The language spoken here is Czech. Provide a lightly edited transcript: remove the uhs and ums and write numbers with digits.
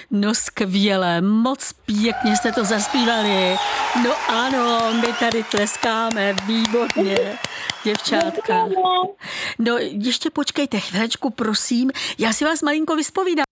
No skvěle, moc pěkně jste to zaspívali. No ano, my tady tleskáme, výborně, děvčátka. No ještě počkejte chvilečku, prosím, já si vás malinko vyspovídám.